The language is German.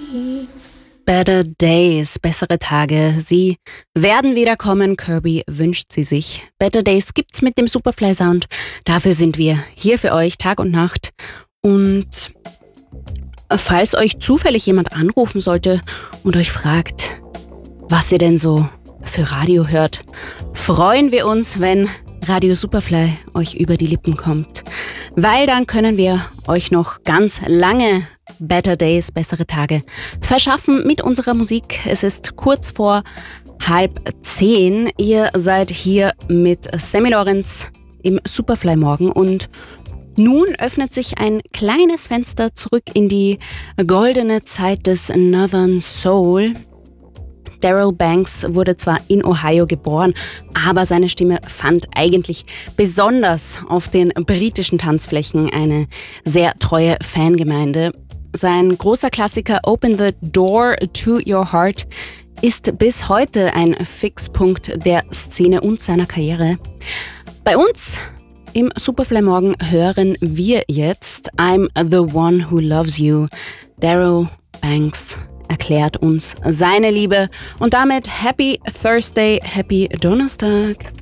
Better Days, bessere Tage, sie werden wieder kommen, Kirby wünscht sie sich. Better Days gibt's mit dem Superfly Sound, dafür sind wir hier für euch Tag und Nacht. Und falls euch zufällig jemand anrufen sollte und euch fragt, was ihr denn so für Radio hört, freuen wir uns, wenn Radio Superfly euch über die Lippen kommt. Weil dann können wir euch noch ganz lange Better Days, bessere Tage verschaffen mit unserer Musik. Es ist kurz vor 9:30. Ihr seid hier mit Sammy Lorenz im Superfly Morgen und nun öffnet sich ein kleines Fenster zurück in die goldene Zeit des Northern Soul. Daryl Banks wurde zwar in Ohio geboren, aber seine Stimme fand eigentlich besonders auf den britischen Tanzflächen eine sehr treue Fangemeinde. Sein großer Klassiker Open the Door to Your Heart ist bis heute ein Fixpunkt der Szene und seiner Karriere. Bei uns im Superfly Morgen hören wir jetzt I'm the One Who Loves You. Daryl Banks erklärt uns seine Liebe und damit Happy Thursday, Happy Donnerstag.